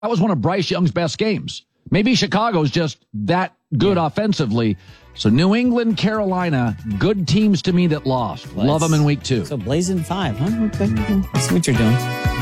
That was one of Bryce Young's best games. Maybe Chicago's just that good offensively. So New England, Carolina, good teams to me that lost. Love them in week 2. So blazing 5, huh? Okay. I see what you're doing.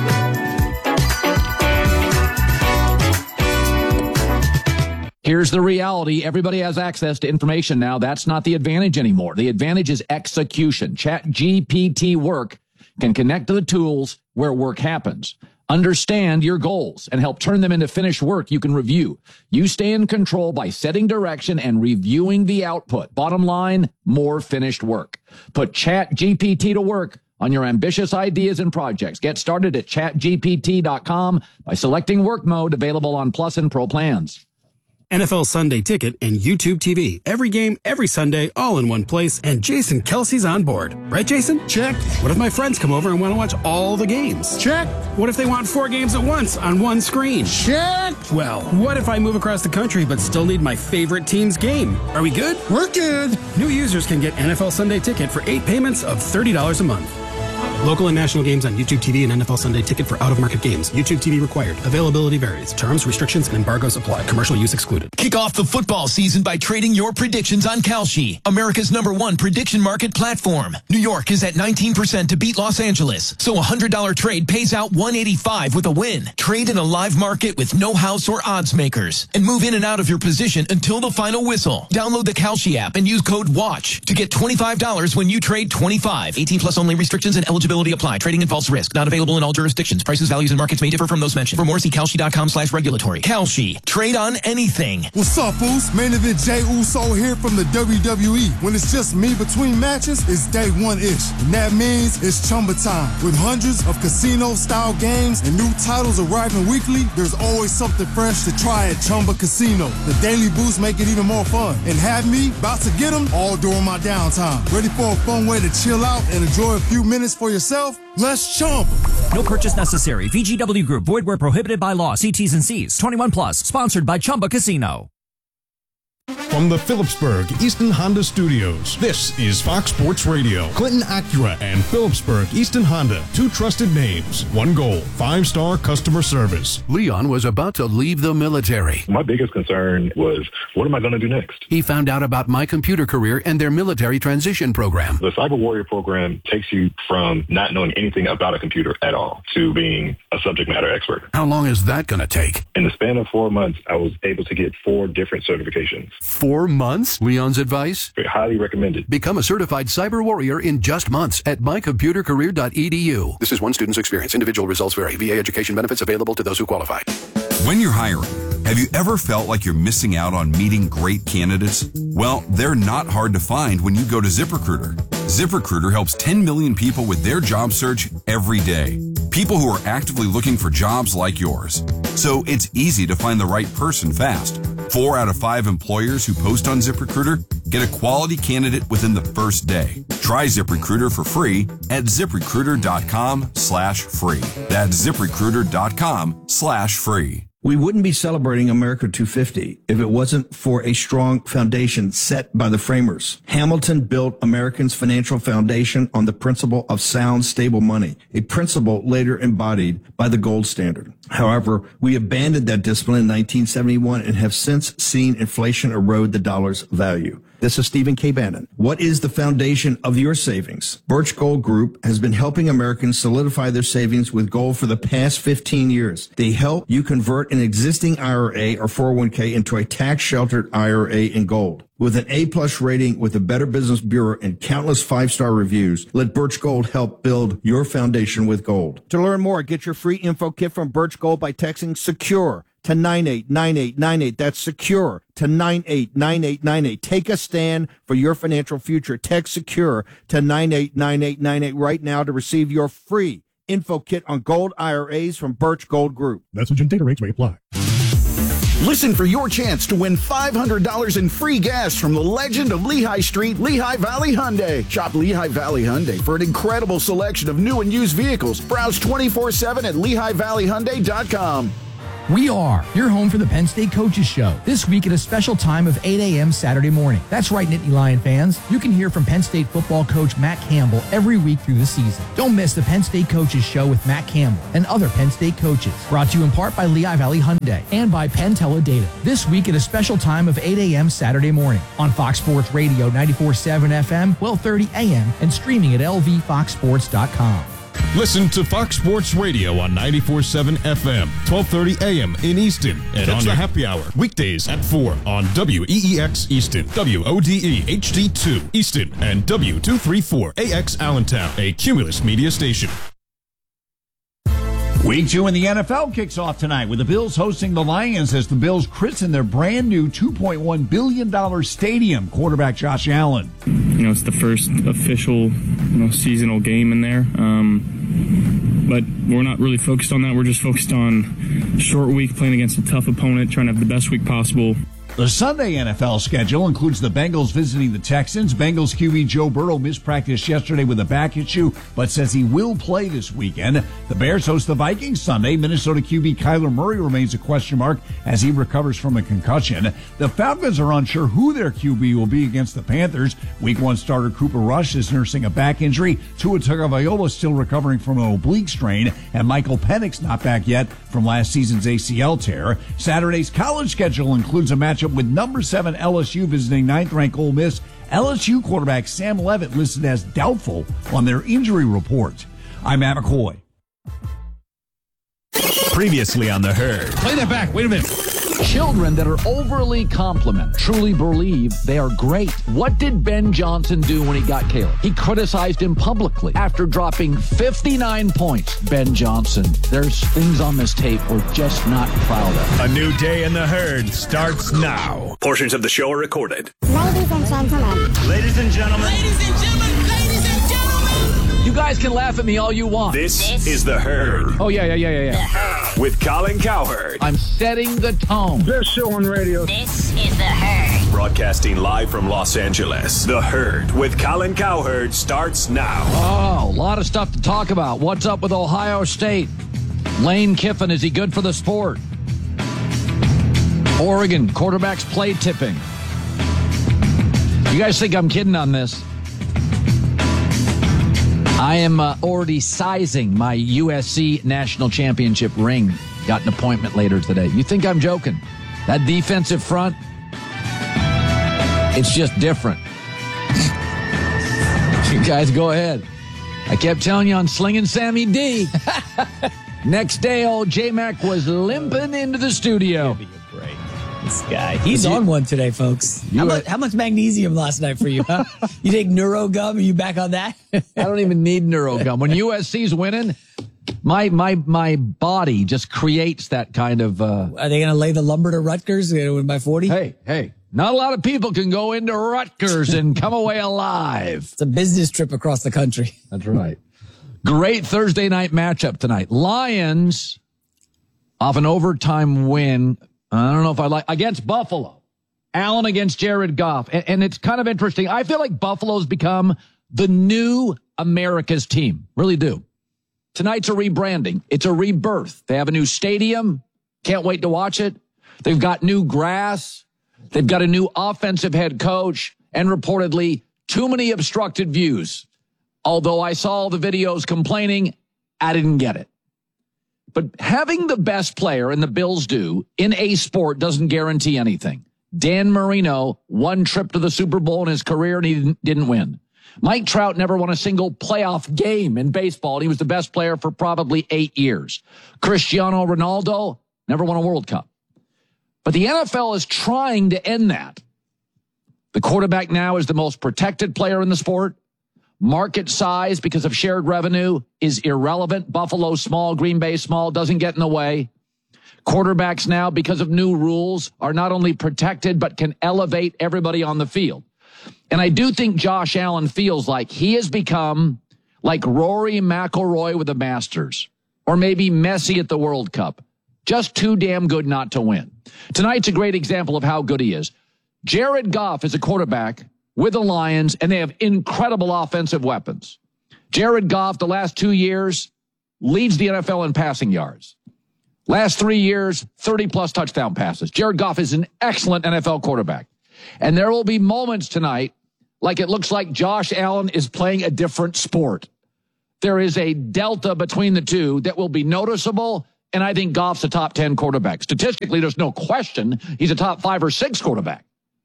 Here's the reality. Everybody has access to information now. That's not the advantage anymore. The advantage is execution. ChatGPT Work can connect to the tools where work happens. Understand your goals and help turn them into finished work you can review. You stay in control by setting direction and reviewing the output. Bottom line, more finished work. Put ChatGPT to work on your ambitious ideas and projects. Get started at chatgpt.com by selecting work mode, available on Plus and Pro plans. NFL Sunday Ticket and YouTube TV. Every game, every Sunday, all in one place, and Jason Kelsey's on board. Right, Jason? Check. What if my friends come over and want to watch all the games? Check. What if they want 4 games at once on one screen? Check. Well, what if I move across the country but still need my favorite team's game? Are we good? We're good. New users can get NFL Sunday Ticket for 8 payments of $30 a month. Local and national games on YouTube TV and NFL Sunday Ticket for out-of-market games. YouTube TV required. Availability varies. Terms, restrictions, and embargoes apply. Commercial use excluded. Kick off the football season by trading your predictions on Kalshi, America's #1 prediction market platform. New York is at 19% to beat Los Angeles, so a $100 trade pays out $185 with a win. Trade in a live market with no house or odds makers, and move in and out of your position until the final whistle. Download the Kalshi app and use code WATCH to get $25 when you trade 25. 18 plus only. Restrictions and eligibility apply. Trading involves risk. Not available in all jurisdictions. Prices, values, and markets may differ from those mentioned. For more, see Kalshi.com/regulatory. Kalshi. Trade on anything. What's up, Foos? Main event Jey Uso here from the WWE. When it's just me between matches, it's day 1-ish. And that means it's Chumba time. With hundreds of casino-style games and new titles arriving weekly, there's always something fresh to try at Chumba Casino. The daily boosts make it even more fun. And have me about to get them all during my downtime. Ready for a fun way to chill out and enjoy a few minutes for yourself? Let's chump. No purchase necessary. VGW Group. Void where prohibited by law. See T's and C's. 21 plus. Sponsored by Chumba Casino. From the Phillipsburg Easton Honda Studios, this is Fox Sports Radio. Clinton Acura and Phillipsburg Easton Honda, 2 trusted names, 1 goal, 5-star customer service. Leon was about to leave the military. My biggest concern was, what am I going to do next? He found out about My Computer Career and their military transition program. The Cyber Warrior program takes you from not knowing anything about a computer at all to being a subject matter expert. How long is that going to take? In the span of 4 months, I was able to get 4 different certifications. 4 months? Leon's advice? Highly recommended. Become a certified cyber warrior in just months at mycomputercareer.edu. This is one student's experience. Individual results vary. VA education benefits available to those who qualify. When you're hiring, have you ever felt like you're missing out on meeting great candidates? Well, they're not hard to find when you go to ZipRecruiter. ZipRecruiter helps 10 million people with their job search every day. People who are actively looking for jobs like yours. So it's easy to find the right person fast. 4 out of 5 employers who post on ZipRecruiter get a quality candidate within the first day. Try ZipRecruiter for free at ZipRecruiter.com/free. That's ZipRecruiter.com/free. We wouldn't be celebrating America 250 if it wasn't for a strong foundation set by the framers. Hamilton built Americans' financial foundation on the principle of sound, stable money, a principle later embodied by the gold standard. However, we abandoned that discipline in 1971 and have since seen inflation erode the dollar's value. This is Stephen K. Bannon. What is the foundation of your savings? Birch Gold Group has been helping Americans solidify their savings with gold for the past 15 years. They help you convert an existing IRA or 401k into a tax-sheltered IRA in gold. With an A-plus rating with the Better Business Bureau and countless 5-star reviews, let Birch Gold help build your foundation with gold. To learn more, get your free info kit from Birch Gold by texting SECURE to 989898. That's SECURE to 989898. Take a stand for your financial future. Text SECURE to 989898 right now to receive your free info kit on gold IRAs from Birch Gold Group. Message and data rates may apply. Listen for your chance to win $500 in free gas from the legend of Lehigh Street, Lehigh Valley Hyundai. Shop Lehigh Valley Hyundai for an incredible selection of new and used vehicles. Browse 24/7 at LehighValleyHyundai.com. We are your home for the Penn State Coaches Show. This week at a special time of 8 a.m. Saturday morning. That's right, Nittany Lion fans. You can hear from Penn State football coach Matt Campbell every week through the season. Don't miss the Penn State Coaches Show with Matt Campbell and other Penn State coaches. Brought to you in part by Lehigh Valley Hyundai and by Penn Teledata. This week at a special time of 8 a.m. Saturday morning on Fox Sports Radio 94.7 FM, 12:30 a.m. and streaming at lvfoxsports.com. Listen to Fox Sports Radio on 94.7 FM, 12:30 a.m. in Easton, and on the happy hour weekdays at 4 on WEEX Easton, WODE HD2 Easton, and W234AX Allentown, a Cumulus media station. Week 2 in the NFL kicks off tonight with the Bills hosting the Lions as the Bills christen their brand new $2.1 billion stadium. Quarterback Josh Allen. It's the first official, seasonal game in there. But we're not really focused on that. We're just focused on a short week, playing against a tough opponent, trying to have the best week possible. The Sunday NFL schedule includes the Bengals visiting the Texans. Bengals QB Joe Burrow missed practice yesterday with a back issue, but says he will play this weekend. The Bears host the Vikings Sunday. Minnesota QB Kyler Murray remains a question mark as he recovers from a concussion. The Falcons are unsure who their QB will be against the Panthers. Week 1 starter Cooper Rush is nursing a back injury. Tua Tagovailoa still recovering from an oblique strain, and Michael Penix not back yet from last season's ACL tear. Saturday's college schedule includes a matchup with number 7 LSU visiting 9th-ranked Ole Miss. LSU quarterback Sam Leavitt listed as doubtful on their injury report. I'm Matt McCoy. Previously on The Herd. Play that back. Wait a minute. Children that are overly compliment truly believe they are great. What did Ben Johnson do when he got Caleb? He criticized him publicly after dropping 59 points. Ben Johnson, there's things on this tape we're just not proud of. A new day in The Herd starts now. Portions of the show are recorded. Ladies and gentlemen. Ladies and gentlemen. Ladies and gentlemen. Ladies and gentlemen. You guys can laugh at me all you want. This is The Herd. Oh, yeah. With Colin Cowherd. I'm setting the tone. Best show on radio. This is The Herd. Broadcasting live from Los Angeles. The Herd with Colin Cowherd starts now. Oh, a lot of stuff to talk about. What's up with Ohio State? Lane Kiffin, is he good for the sport? Oregon, quarterbacks play tipping. You guys think I'm kidding on this? I am already sizing my USC national championship ring. Got an appointment later today. You think I'm joking? That defensive front, it's just different. You guys go ahead. I kept telling you on Slinging Sammy D. Next day, old J-Mac was limping into the studio. This guy. He's on one today, folks. How much magnesium last night for you, huh? You take NeuroGum? Are you back on that? I don't even need NeuroGum. When USC's winning, my body just creates that kind of... Are they going to lay the lumber to Rutgers? They're going to win by 40? Hey. Not a lot of people can go into Rutgers and come away alive. It's a business trip across the country. That's right. Great Thursday night matchup tonight. Lions off an overtime win. I don't know if I like against Buffalo. Allen against Jared Goff. And it's kind of interesting. I feel like Buffalo's become the new America's team. Really do. Tonight's a rebranding. It's a rebirth. They have a new stadium. Can't wait to watch it. They've got new grass. They've got a new offensive head coach. And reportedly, too many obstructed views. Although I saw the videos complaining, I didn't get it. But having the best player, and the Bills do, in a sport doesn't guarantee anything. Dan Marino, one trip to the Super Bowl in his career, and he didn't win. Mike Trout never won a single playoff game in baseball, and he was the best player for probably 8 years. Cristiano Ronaldo never won a World Cup. But the NFL is trying to end that. The quarterback now is the most protected player in the sport. Market size, because of shared revenue, is irrelevant. Buffalo small, Green Bay small, doesn't get in the way. Quarterbacks now, because of new rules, are not only protected, but can elevate everybody on the field. And I do think Josh Allen feels like he has become like Rory McIlroy with the Masters, or maybe Messi at the World Cup. Just too damn good not to win. Tonight's a great example of how good he is. Jared Goff is a quarterback with the Lions, and they have incredible offensive weapons. Jared Goff, the last 2 years, leads the NFL in passing yards. Last 3 years, 30-plus touchdown passes. Jared Goff is an excellent NFL quarterback. And there will be moments tonight like it looks like Josh Allen is playing a different sport. There is a delta between the two that will be noticeable, and I think Goff's a top 10 quarterback. Statistically, there's no question he's a top 5 or 6 quarterback.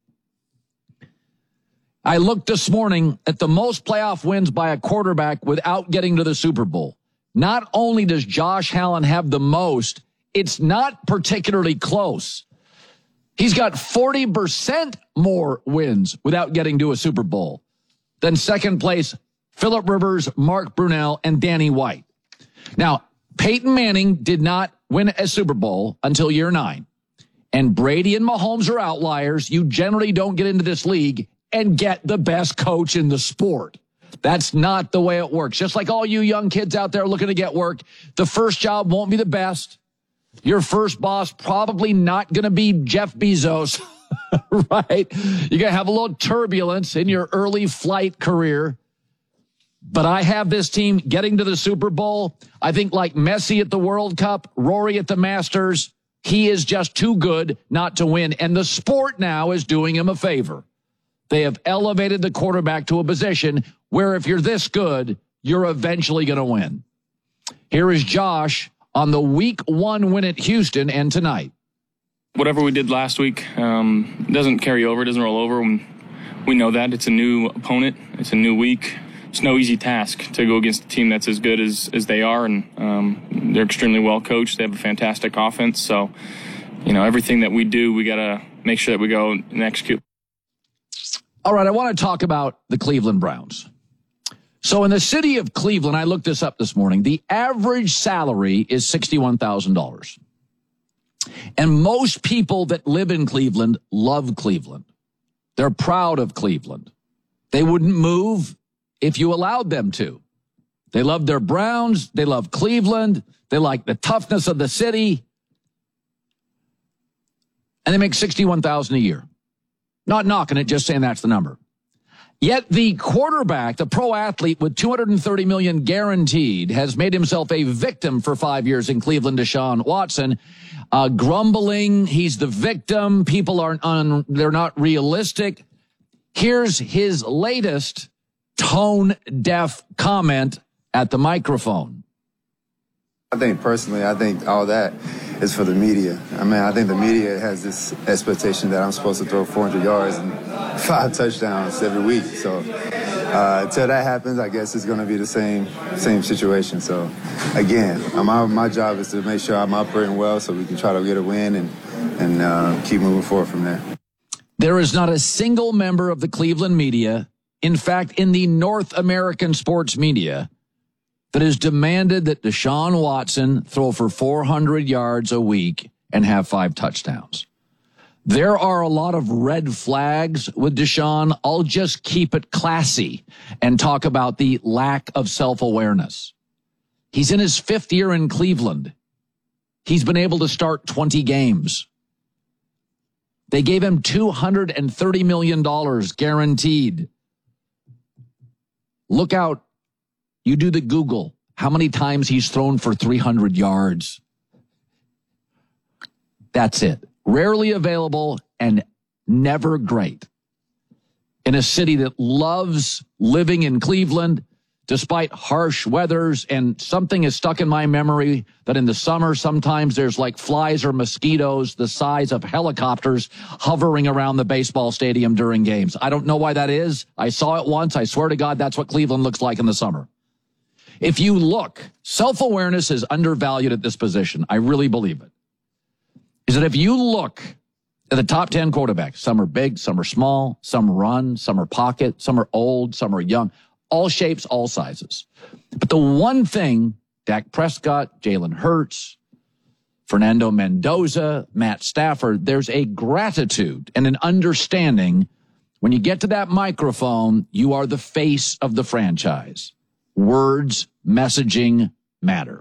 I looked this morning at the most playoff wins by a quarterback without getting to the Super Bowl. Not only does Josh Allen have the most, it's not particularly close. He's got 40% more wins without getting to a Super Bowl than second place Phillip Rivers, Mark Brunell, and Danny White. Now, Peyton Manning did not win a Super Bowl until year 9. And Brady and Mahomes are outliers. You generally don't get into this league and get the best coach in the sport. That's not the way it works. Just like all you young kids out there looking to get work, the first job won't be the best. Your first boss probably not going to be Jeff Bezos, right? You're going to have a little turbulence in your early flight career. But I have this team getting to the Super Bowl. I think like Messi at the World Cup, Rory at the Masters, he is just too good not to win. And the sport now is doing him a favor. They have elevated the quarterback to a position where if you're this good, you're eventually going to win. Here is Josh on the week 1 win at Houston and tonight. Whatever we did last week doesn't carry over, doesn't roll over. We know that. It's a new opponent. It's a new week. It's no easy task to go against a team that's as good as they are, and they're extremely well coached. They have a fantastic offense. So, everything that we do, we got to make sure that we go and execute. All right, I want to talk about the Cleveland Browns. So in the city of Cleveland, I looked this up this morning, the average salary is $61,000. And most people that live in Cleveland love Cleveland. They're proud of Cleveland. They wouldn't move if you allowed them to. They love their Browns. They love Cleveland. They like the toughness of the city. And they make $61,000 a year. Not knocking it, just saying that's the number. Yet the quarterback, the pro athlete with $230 million guaranteed, has made himself a victim for 5 years in Cleveland, Deshaun Watson. Grumbling, he's the victim. People they're not realistic. Here's his latest tone-deaf comment at the microphone. I think all that is for the media. I think the media has this expectation that I'm supposed to throw 400 yards and 5 touchdowns every week. So until that happens, I guess it's going to be the same situation. So again, my job is to make sure I'm operating well so we can try to get a win and keep moving forward from there. There is not a single member of the Cleveland media, in fact, in the North American sports media, that has demanded that Deshaun Watson throw for 400 yards a week and have 5 touchdowns. There are a lot of red flags with Deshaun. I'll just keep it classy and talk about the lack of self-awareness. He's in his 5th year in Cleveland. He's been able to start 20 games. They gave him $230 million guaranteed. Look out. You do the Google, how many times he's thrown for 300 yards. That's it. Rarely available and never great. In a city that loves living in Cleveland, despite harsh weathers, and something is stuck in my memory that in the summer, sometimes there's like flies or mosquitoes the size of helicopters hovering around the baseball stadium during games. I don't know why that is. I saw it once. I swear to God, that's what Cleveland looks like in the summer. If you look, self-awareness is undervalued at this position. I really believe it. Is that if you look at the top 10 quarterbacks, some are big, some are small, some run, some are pocket, some are old, some are young, all shapes, all sizes. But the one thing, Dak Prescott, Jalen Hurts, Fernando Mendoza, Matt Stafford, there's a gratitude and an understanding. When you get to that microphone, you are the face of the franchise. Words, messaging matter.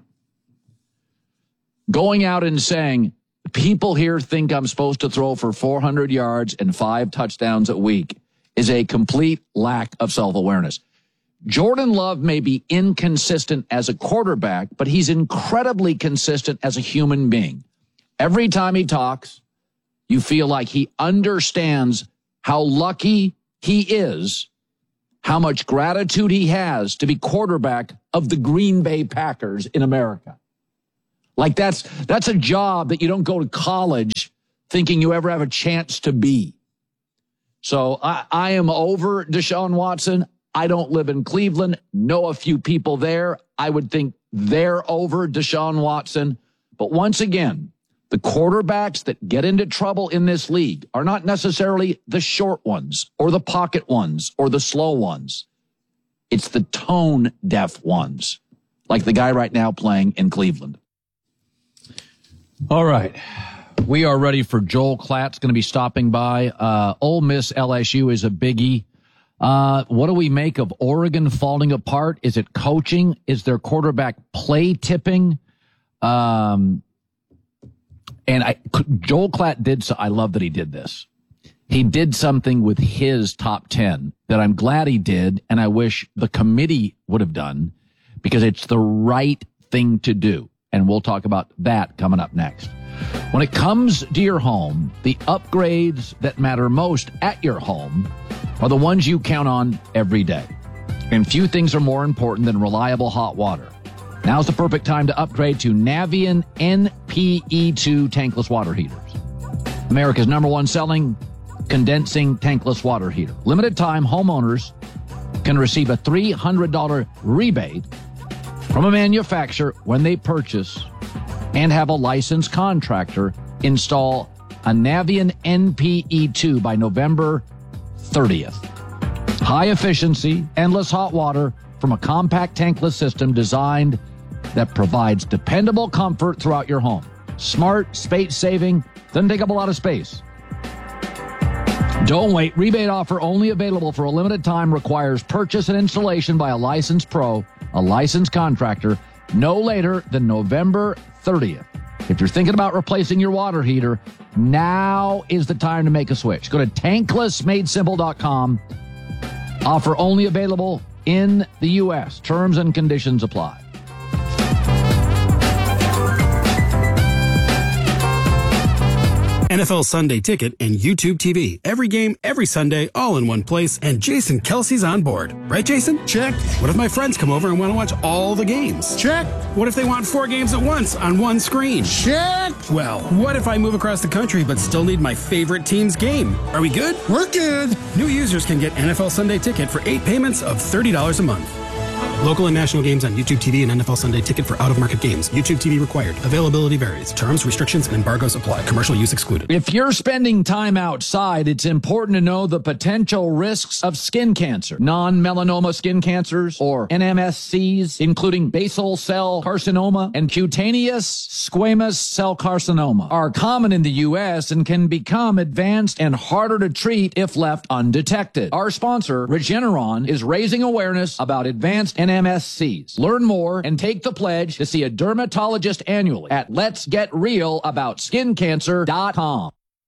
Going out and saying, people here think I'm supposed to throw for 400 yards and 5 touchdowns a week is a complete lack of self-awareness. Jordan Love may be inconsistent as a quarterback, but he's incredibly consistent as a human being. Every time he talks, you feel like he understands how lucky he is, how much gratitude he has to be quarterback of the Green Bay Packers in America. Like that's a job that you don't go to college thinking you ever have a chance to be. So I am over Deshaun Watson. I don't live in Cleveland, know a few people there. I would think they're over Deshaun Watson. But once again, the quarterbacks that get into trouble in this league are not necessarily the short ones or the pocket ones or the slow ones. It's the tone deaf ones, like the guy right now playing in Cleveland. All right. We are ready for Joel Klatt's going to be stopping by. Ole Miss LSU is a biggie. What do we make of Oregon falling apart? Is it coaching? Is their quarterback play tipping? And Joel Klatt did so. I love that he did this. He did something with his top 10 that I'm glad he did, and I wish the committee would have done, because it's the right thing to do. And we'll talk about that coming up next. When it comes to your home, the upgrades that matter most at your home are the ones you count on every day. And few things are more important than reliable hot water. Now's the perfect time to upgrade to Navien NPE2 tankless water heaters. America's #1 selling condensing tankless water heater. Limited time homeowners can receive a $300 rebate from a manufacturer when they purchase and have a licensed contractor install a Navien NPE2 by November 30th. High efficiency, endless hot water from a compact tankless system designed that provides dependable comfort throughout your home. Smart, space saving, doesn't take up a lot of space. Don't wait. Rebate offer only available for a limited time, requires purchase and installation by a licensed pro, a licensed contractor, no later than November 30th. If you're thinking about replacing your water heater, now is the time to make a switch. Go to tanklessmadesimple.com. Offer only available in the U.S. Terms and conditions apply. NFL Sunday Ticket and YouTube TV. Every game, every Sunday, all in one place, and Jason Kelsey's on board. Right, Jason? Check. What if my friends come over and want to watch all the games? Check. What if they want 4 games at once on one screen? Check. Well, what if I move across the country but still need my favorite team's game? Are we good? We're good. New users can get NFL Sunday Ticket for 8 payments of $30 a month. Local and national games on YouTube TV and NFL Sunday Ticket for out-of-market games. YouTube TV required. Availability varies. Terms, restrictions, and embargoes apply. Commercial use excluded. If you're spending time outside, it's important to know the potential risks of skin cancer. Non-melanoma skin cancers, or NMSCs, including basal cell carcinoma and cutaneous squamous cell carcinoma, are common in the U.S. and can become advanced and harder to treat if left undetected. Our sponsor, Regeneron, is raising awareness about advanced NMSCs. Learn more and take the pledge to see a dermatologist annually at letsgetrealaboutSkinCancer.com.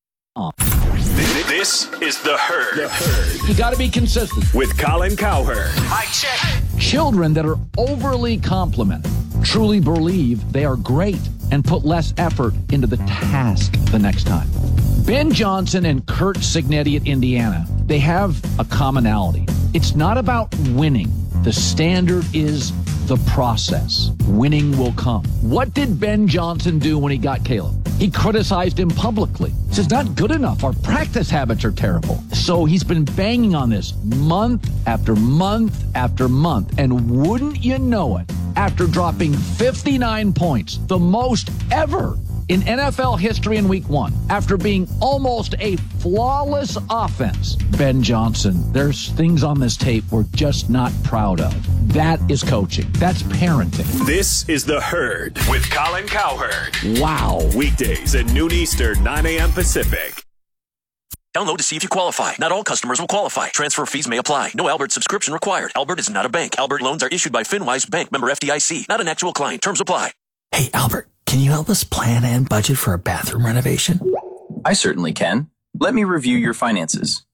This is The Herd. You got to be consistent. With Colin Cowherd. Mic check. Children that are overly complimented truly believe they are great and put less effort into the task the next time. Ben Johnson and Kurt Signetti at Indiana, they have a commonality. It's not about winning. The standard is the process. Winning will come. What did Ben Johnson do when he got Caleb? He criticized him publicly. He says, not good enough. Our practice habits are terrible. So he's been banging on this month after month after month. And wouldn't you know it, after dropping 59 points, the most ever in NFL history in week 1, after being almost a flawless offense, Ben Johnson, there's things on this tape we're just not proud of. That is coaching. That's parenting. This is The Herd with Colin Cowherd. Wow. Weekdays at noon Eastern, 9 a.m. Pacific. Download to see if you qualify. Not all customers will qualify. Transfer fees may apply. No Albert subscription required. Albert is not a bank. Albert loans are issued by FinWise Bank, member FDIC. Not an actual client. Terms apply. Hey, Albert, can you help us plan and budget for a bathroom renovation? I certainly can. Let me review your finances.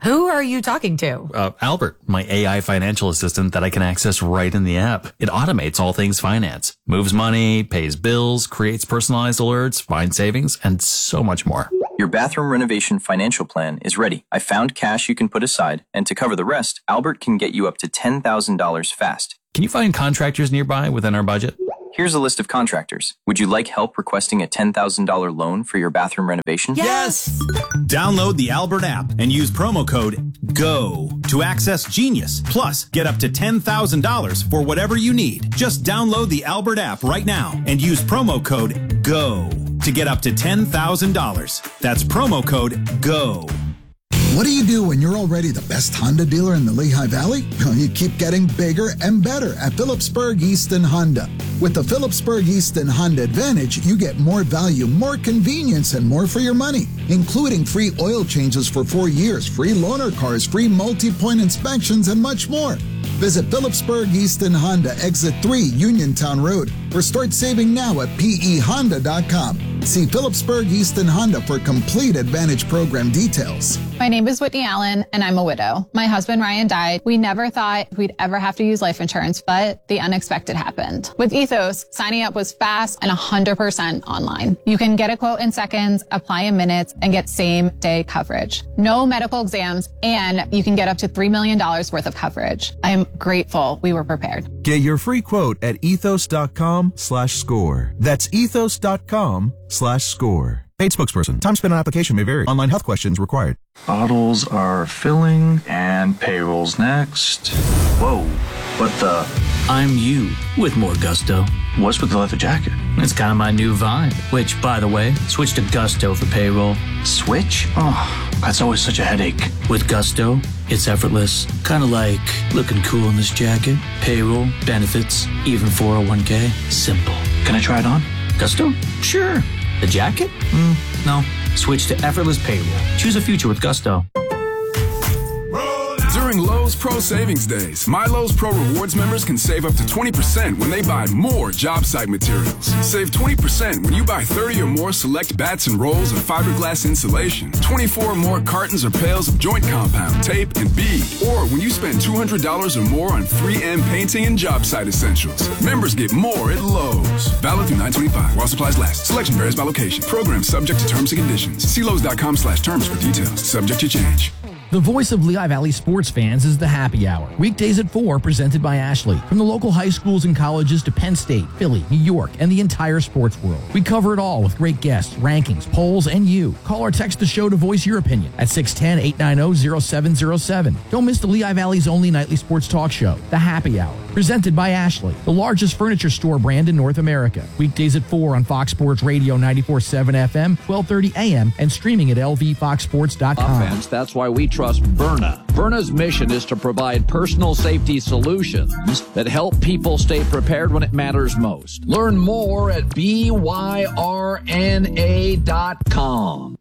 Who are you talking to? Albert, my AI financial assistant that I can access right in the app. It automates all things finance, moves money, pays bills, creates personalized alerts, finds savings, and so much more. Your bathroom renovation financial plan is ready. I found cash you can put aside, and to cover the rest, Albert can get you up to $10,000 fast. Can you find contractors nearby within our budget? Here's a list of contractors. Would you like help requesting a $10,000 loan for your bathroom renovation? Yes! Download the Albert app and use promo code GO to access Genius. Plus, get up to $10,000 for whatever you need. Just download the Albert app right now and use promo code GO to get up to $10,000. That's promo code GO. What do you do when you're already the best Honda dealer in the Lehigh Valley? You keep getting bigger and better at Phillipsburg Easton Honda. With the Phillipsburg Easton Honda Advantage, you get more value, more convenience, and more for your money, including free oil changes for 4 years, free loaner cars, free multi-point inspections, and much more. Visit Phillipsburg Easton Honda, Exit 3, Uniontown Road, or start saving now at pehonda.com. See Phillipsburg Easton Honda for complete Advantage program details. My name is Whitney Allen, and I'm a widow. My husband, Ryan, died. We never thought we'd ever have to use life insurance, but the unexpected happened. With Ethos, signing up was fast and 100% online. You can get a quote in seconds, apply in minutes, and get same-day coverage. No medical exams, and you can get up to $3 million worth of coverage. I am grateful we were prepared. Get your free quote at ethos.com/score. That's ethos.com/score. Paid spokesperson. Time spent on application may vary. Online health questions required. Bottles are filling and payroll's next. Whoa, what the? I'm you with more gusto. What's with the leather jacket? It's kind of my new vibe. Which, by the way, switch to Gusto for payroll. Switch? Oh, that's always such a headache. With Gusto, it's effortless. Kind of like looking cool in this jacket. Payroll, benefits, even 401k. Simple. Can I try it on? Gusto? Sure. The jacket? No. Switch to effortless payroll. Choose a future with Gusto. During Lowe's Pro Savings Days, My Lowe's Pro Rewards members can save up to 20% when they buy more job site materials. Save 20% when you buy 30 or more select bats and rolls of fiberglass insulation, 24 or more cartons or pails of joint compound, tape, and bead, or when you spend $200 or more on 3M painting and job site essentials. Members get more at Lowe's. Valid through 9/25 while supplies last. Selection varies by location. Program subject to terms and conditions. See Lowe's.com/terms for details. Subject to change. The voice of Lehigh Valley sports fans is the Happy Hour. Weekdays at 4, presented by Ashley. From the local high schools and colleges to Penn State, Philly, New York, and the entire sports world. We cover it all with great guests, rankings, polls, and you. Call or text the show to voice your opinion at 610-890-0707. Don't miss the Lehigh Valley's only nightly sports talk show, The Happy Hour. Presented by Ashley, the largest furniture store brand in North America. Weekdays at 4 on Fox Sports Radio 94.7 FM, 1230 AM, and streaming at lvfoxsports.com. Offense, that's why we trust Byrna. Byrna's mission is to provide personal safety solutions that help people stay prepared when it matters most. Learn more at byrna.com.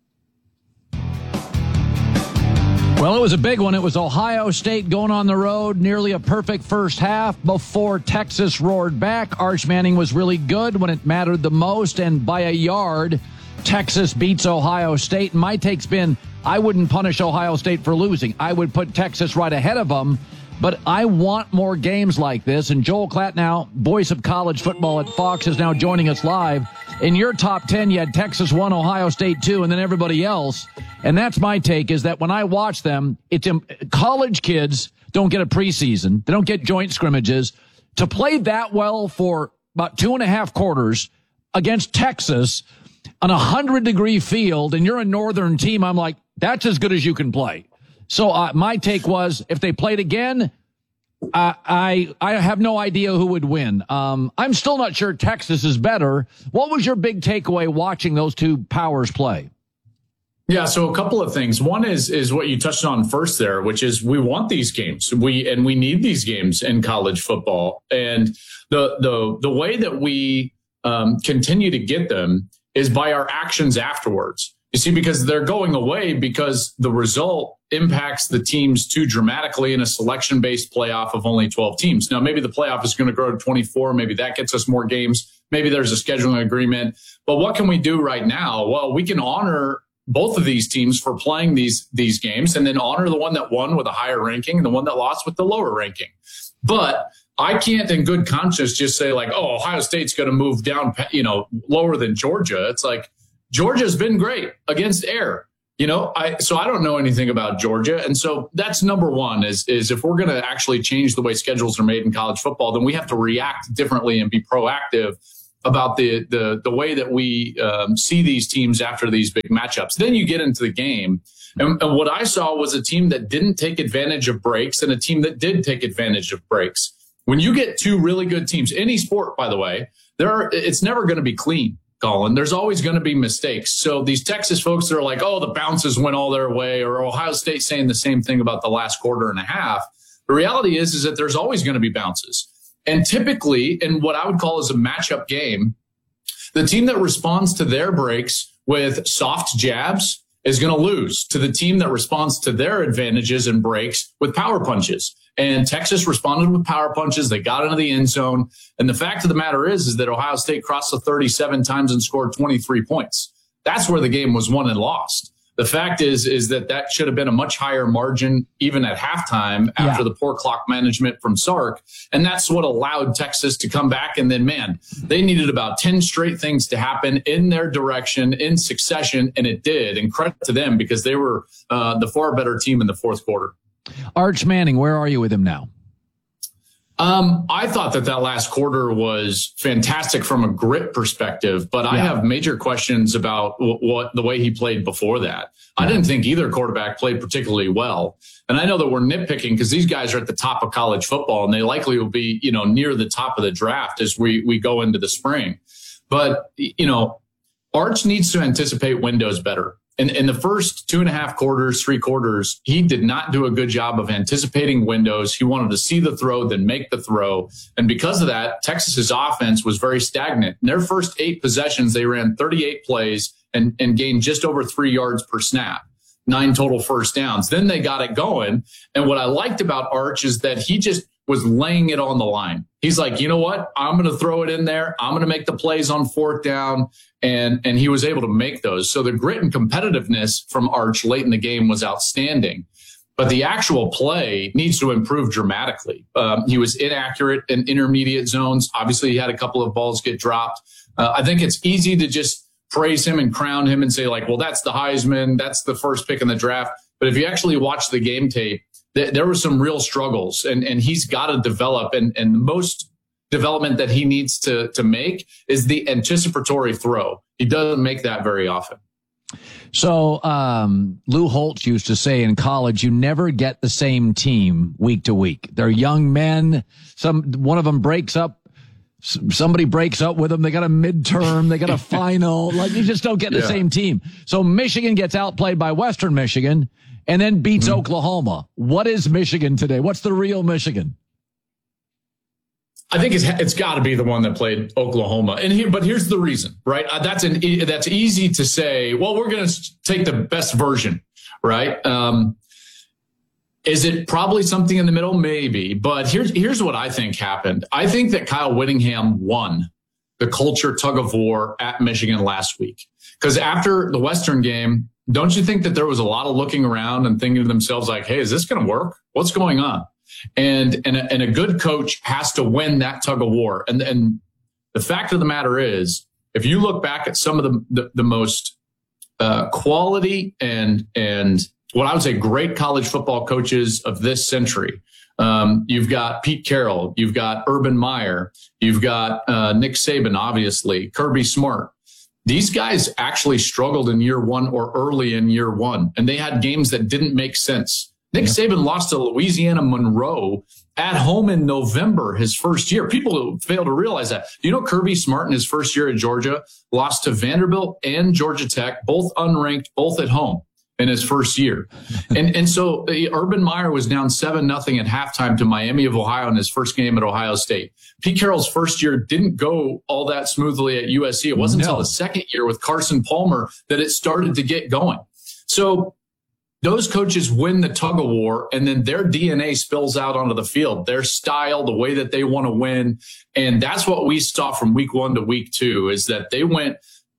Well, it was a big one. It was Ohio State going on the road, nearly a perfect first half before Texas roared back. Arch Manning was really good when it mattered the most, and by a yard, Texas beats Ohio State. And my take's been, I wouldn't punish Ohio State for losing. I would put Texas right ahead of them, but I want more games like this. And Joel Klatt, voice of college football at Fox, is now joining us live. In your top 10, you had Texas 1, Ohio State 2, and then everybody else. And that's my take, is that when I watch them, college kids don't get a preseason. They don't get joint scrimmages. To play that well for about 2.5 quarters against Texas on a 100-degree field, and you're a northern team, I'm like, that's as good as you can play. So my take was, if they played again, I have no idea who would win. I'm still not sure Texas is better. What was your big takeaway watching those two powers play? Yeah, so a couple of things. One is what you touched on first there, which is we want these games. We need these games in college football. And the way that we continue to get them is by our actions afterwards. You see, because they're going away because the result impacts the teams too dramatically in a selection-based playoff of only 12 teams. Now, maybe the playoff is going to grow to 24. Maybe that gets us more games. Maybe there's a scheduling agreement. But what can we do right now? Well, we can honor both of these teams for playing these games, and then honor the one that won with a higher ranking and the one that lost with the lower ranking. But I can't in good conscience just say like, oh, Ohio State's going to move down, lower than Georgia. It's like Georgia's been great against air. So I don't know anything about Georgia. And so that's number one is if we're going to actually change the way schedules are made in college football, then we have to react differently and be proactive about the way that we see these teams after these big matchups. Then you get into the game. And what I saw was a team that didn't take advantage of breaks and a team that did take advantage of breaks. When you get two really good teams, any sport, by the way, it's never going to be clean. Colin, there's always going to be mistakes. So these Texas folks that are like, oh, the bounces went all their way, or Ohio State saying the same thing about the last quarter and a half. The reality is that there's always going to be bounces. And typically, in what I would call as a matchup game, the team that responds to their breaks with soft jabs is going to lose to the team that responds to their advantages and breaks with power punches. And Texas responded with power punches. They got into the end zone. And the fact of the matter is that Ohio State crossed the 37 times and scored 23 points. That's where the game was won and lost. The fact is that should have been a much higher margin, even at halftime, after the poor clock management from Sark. And that's what allowed Texas to come back. And then, man, they needed about 10 straight things to happen in their direction in succession. And it did. And credit to them because they were the far better team in the fourth quarter. Arch Manning, where are you with him now? I thought that last quarter was fantastic from a grit perspective, but I have major questions about the way he played before that. I didn't think either quarterback played particularly well. And I know that we're nitpicking because these guys are at the top of college football and they likely will be, near the top of the draft as we go into the spring. But, Arch needs to anticipate windows better. In the first 2.5 quarters, 3 quarters, he did not do a good job of anticipating windows. He wanted to see the throw, then make the throw. And because of that, Texas's offense was very stagnant. In their first 8 possessions, they ran 38 plays and gained just over 3 yards per snap, 9 total first downs. Then they got it going. And what I liked about Arch is that he just was laying it on the line. He's like, you know what? I'm going to throw it in there. I'm going to make the plays on 4th down. And he was able to make those. So the grit and competitiveness from Arch late in the game was outstanding. But the actual play needs to improve dramatically. He was inaccurate in intermediate zones. Obviously, he had a couple of balls get dropped. I think it's easy to just praise him and crown him and say, like, well, that's the Heisman. That's the first pick in the draft. But if you actually watch the game tape, there were some real struggles. And he's got to develop. And the most development that he needs to make is the anticipatory throw. He doesn't make that very often. So Lou Holtz used to say in college, you never get the same team week to week. They're young men. One of them breaks up. Somebody breaks up with them. They got a midterm. They got a final. Like, you just don't get the same team. So Michigan gets outplayed by Western Michigan and then beats Oklahoma. What is Michigan today? What's the real Michigan? I think it's got to be the one that played Oklahoma. But here's the reason, right? That's easy to say, well, we're going to take the best version, right? Is it probably something in the middle? Maybe. But here's what I think happened. I think that Kyle Whittingham won the culture tug of war at Michigan last week. Because after the Western game, don't you think that there was a lot of looking around and thinking to themselves like, hey, is this going to work? What's going on? And a good coach has to win that tug of war. And the fact of the matter is, if you look back at some of the most quality and what I would say great college football coaches of this century, you've got Pete Carroll, you've got Urban Meyer, you've got Nick Saban, obviously, Kirby Smart. These guys actually struggled in year one or early in year one, and they had games that didn't make sense. Nick Saban lost to Louisiana Monroe at home in November his first year. People fail to realize that. You know, Kirby Smart in his first year at Georgia lost to Vanderbilt and Georgia Tech, both unranked, both at home in his first year. And so Urban Meyer was down 7-0 at halftime to Miami of Ohio in his first game at Ohio State. Pete Carroll's first year didn't go all that smoothly at USC. It wasn't until the second year with Carson Palmer that it started to get going. So those coaches win the tug of war, and then their DNA spills out onto the field, their style, the way that they want to win. And that's what we saw from week 1 to week 2 is that they went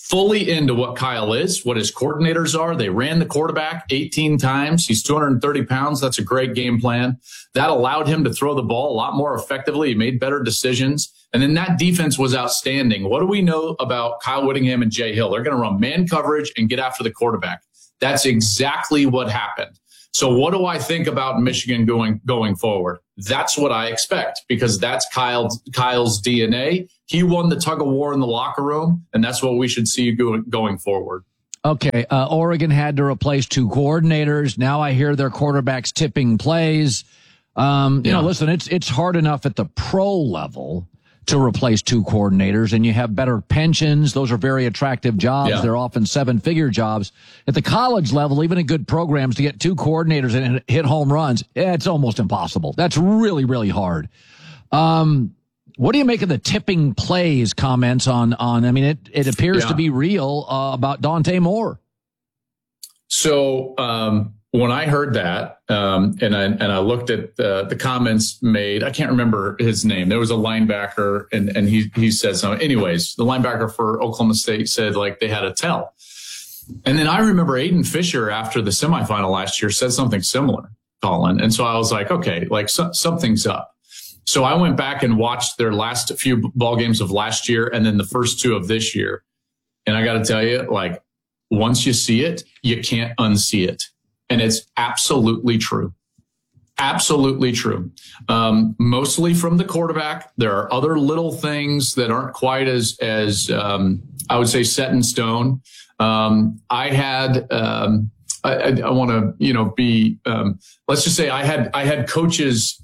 fully into what Kyle is, what his coordinators are. They ran the quarterback 18 times. He's 230 pounds. That's a great game plan. That allowed him to throw the ball a lot more effectively. He made better decisions. And then that defense was outstanding. What do we know about Kyle Whittingham and Jay Hill? They're going to run man coverage and get after the quarterback. That's exactly what happened. So what do I think about Michigan going forward? That's what I expect, because that's Kyle's DNA. He won the tug of war in the locker room, and that's what we should see going forward. Okay, Oregon had to replace 2 coordinators. Now I hear their quarterbacks tipping plays. You know, listen, it's hard enough at the pro level to replace 2 coordinators, and you have better pensions. Those are very attractive jobs. Yeah. They're often 7-figure jobs. At the college level, even in good programs, to get 2 coordinators and hit home runs, it's almost impossible. That's really, really hard. What do you make of the tipping plays comments on I mean, it appears to be real about Dante Moore. So, when I heard that, and I looked at the comments made, I can't remember his name. There was a linebacker, and he said something. Anyways, the linebacker for Oklahoma State said like they had a tell. And then I remember Aiden Fisher after the semifinal last year said something similar, Colin. And so I was like, okay, like something's up. So I went back and watched their last few ball games of last year and then the first 2 of this year. And I got to tell you, like, once you see it, you can't unsee it. And it's absolutely true. Absolutely true. Mostly from the quarterback. There are other little things that aren't quite as I would say set in stone. I had, I want to, be, let's just say I had coaches,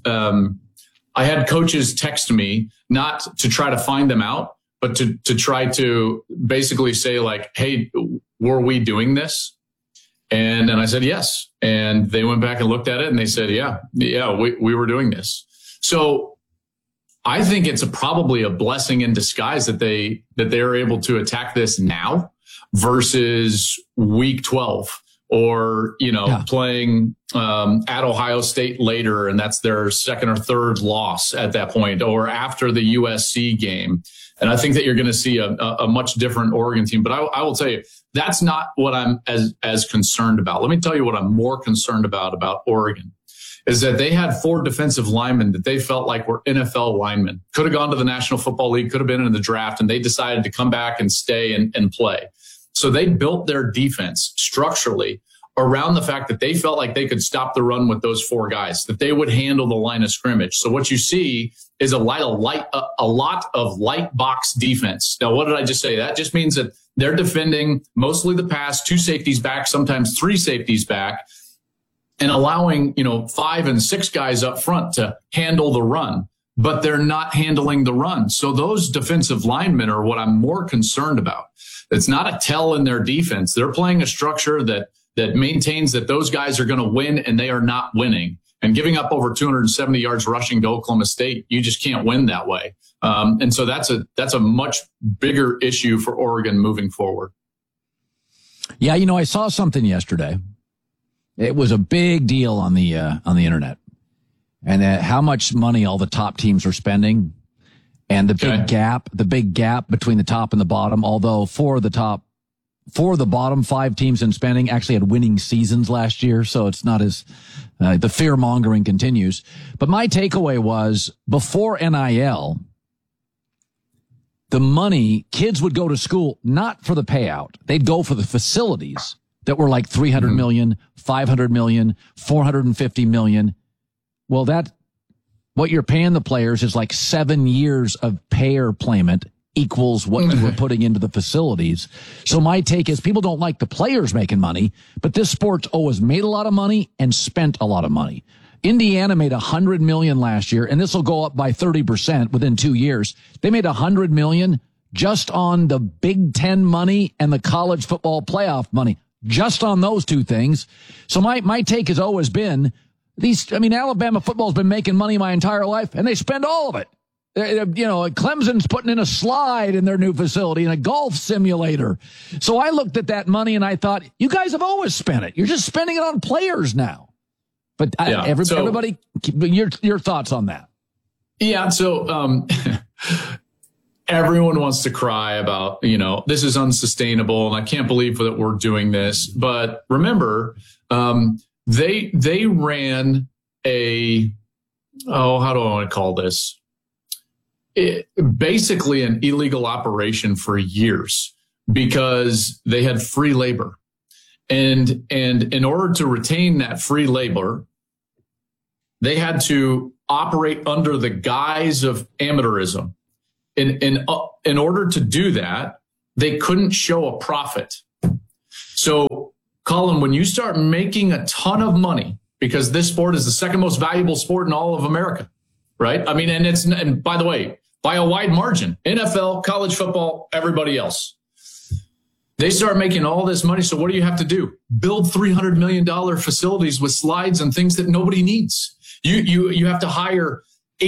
text me, not to try to find them out, but to try to basically say like, hey, were we doing this? And then I said, yes. And they went back and looked at it and they said, yeah, we were doing this. So I think it's probably a blessing in disguise that they're able to attack this now versus week 12 or, playing, at Ohio State later. And that's their second or third loss at that point, or after the USC game. And I think that you're going to see a much different Oregon team. But I will tell you, that's not what I'm as concerned about. Let me tell you what I'm more concerned about Oregon is that they had 4 defensive linemen that they felt like were NFL linemen, could have gone to the National Football League, could have been in the draft, and they decided to come back and stay and play. So they built their defense structurally around the fact that they felt like they could stop the run with those 4 guys, that they would handle the line of scrimmage. So what you see is a lot of light box defense. Now, what did I just say? That just means that they're defending mostly the pass, 2 safeties back, sometimes 3 safeties back, and allowing, 5 and 6 guys up front to handle the run, but they're not handling the run. So those defensive linemen are what I'm more concerned about. It's not a tell in their defense. They're playing a structure that maintains that those guys are going to win and they are not winning. And giving up over 270 yards rushing to Oklahoma State, you just can't win that way. And so that's a much bigger issue for Oregon moving forward. Yeah, I saw something yesterday. It was a big deal on the internet, and how much money all the top teams are spending, and the big gap between the top and the bottom. Although 4 of the bottom 5 teams in spending actually had winning seasons last year, so it's not as the fear mongering continues. But my takeaway was before NIL, the money, kids would go to school not for the payout. They'd go for the facilities that were like $300 million, $500 million, $450 million. Well, what you're paying the players is like 7 years of payer payment equals what you were putting into the facilities. So my take is people don't like the players making money, but this sport's always made a lot of money and spent a lot of money. Indiana made $100 million last year, and this will go up by 30% within 2 years. They made $100 million just on the Big Ten money and the college football playoff money, just on those 2 things. So my take has always been Alabama football's been making money my entire life, and they spend all of it. Clemson's putting in a slide in their new facility and a golf simulator. So I looked at that money and I thought, you guys have always spent it. You're just spending it on players now. But everybody, your thoughts on that? Yeah. So everyone wants to cry about, this is unsustainable and I can't believe that we're doing this. But remember, they ran how do I want to call this? Basically an illegal operation for years because they had free labor. And in order to retain that free labor, they had to operate under the guise of amateurism. In order to do that, they couldn't show a profit. So, Colin, when you start making a ton of money, because this sport is the second most valuable sport in all of America, right? I mean, and by the way, by a wide margin, NFL, college football, everybody else. They start making all this money. So what do you have to do? Build $300 million facilities with slides and things that nobody needs. You have to hire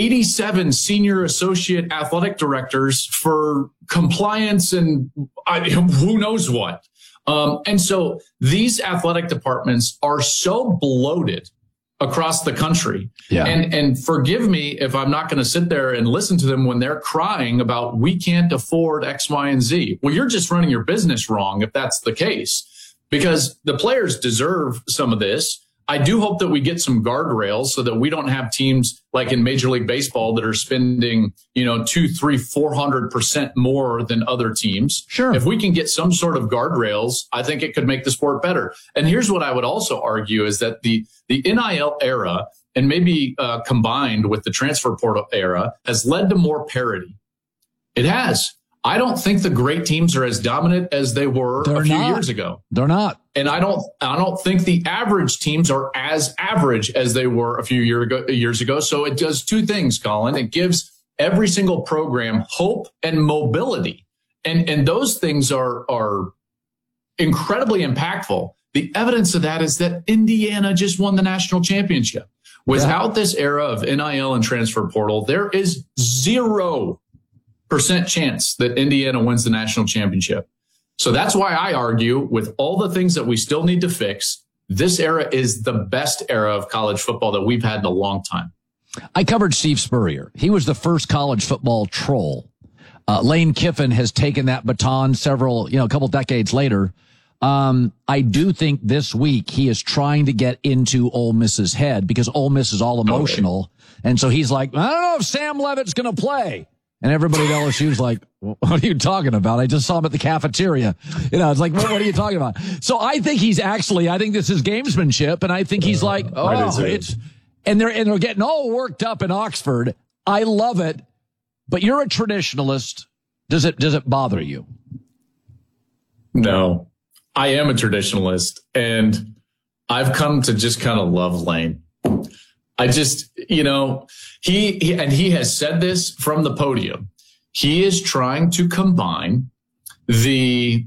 87 senior associate athletic directors for compliance and who knows what. And so these athletic departments are so bloated across the country. Yeah. And forgive me if I'm not going to sit there and listen to them when they're crying about we can't afford X, Y, and Z. Well, you're just running your business wrong if that's the case, because the players deserve some of this. I do hope that we get some guardrails so that we don't have teams like in Major League Baseball that are spending, 200, 300, 400% more than other teams. Sure. If we can get some sort of guardrails, I think it could make the sport better. And here's what I would also argue is that the NIL era, and maybe combined with the transfer portal era, has led to more parity. It has. I don't think the great teams are as dominant as they were a few years ago. They're not. And I don't think the average teams are as average as they were a few years ago. So it does two things, Colin. It gives every single program hope and mobility. And those things are incredibly impactful. The evidence of that is that Indiana just won the national championship. Without this era of NIL and transfer portal, there is 0% chance that Indiana wins the national championship. So that's why I argue, with all the things that we still need to fix, this era is the best era of college football that we've had in a long time. I covered Steve Spurrier. He was the first college football troll. Lane Kiffin has taken that baton a couple decades later. I do think this week he is trying to get into Ole Miss's head because Ole Miss is all emotional. Okay. And so he's like, I don't know if Sam Levitt's going to play. And everybody at LSU's like, what are you talking about? I just saw him at the cafeteria. It's like, what are you talking about? So I think I think this is gamesmanship. And I think he's like, and they're getting all worked up in Oxford. I love it. But you're a traditionalist. Does it bother you? No, I am a traditionalist, and I've come to just kind of love Lane. I just, he has said this from the podium. He is trying to combine the